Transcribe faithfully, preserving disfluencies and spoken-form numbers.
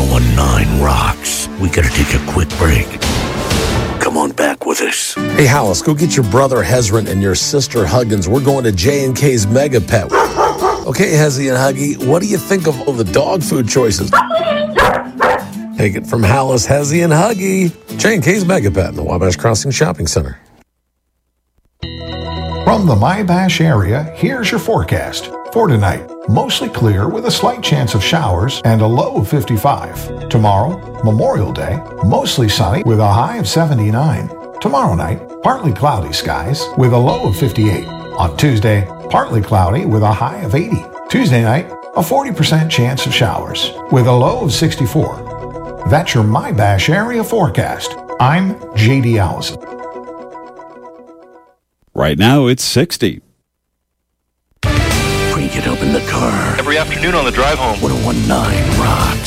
nineteen rocks. We gotta take a quick break. Come on back with us. Hey, Hollis, go get your brother Hezron and your sister Huggins. We're going to J and K's Mega Pet. Okay, Hezzy and Huggy, what do you think of all the dog food choices? Take it from Hollis, Hezzy, and Huggy. J and K's Mega Pet in the Wabash Crossing Shopping Center. From the Wabash area, here's your forecast. For tonight, mostly clear with a slight chance of showers and a low of fifty-five. Tomorrow, Memorial Day, mostly sunny with a high of seventy-nine. Tomorrow night, partly cloudy skies with a low of fifty-eight. On Tuesday, partly cloudy with a high of eighty. Tuesday night, a forty percent chance of showers with a low of sixty-four. That's your Wabash area forecast. I'm J D Allison. Right now, it's sixty. Crank it up in the car. Every afternoon on the drive home. ten nineteen rocks.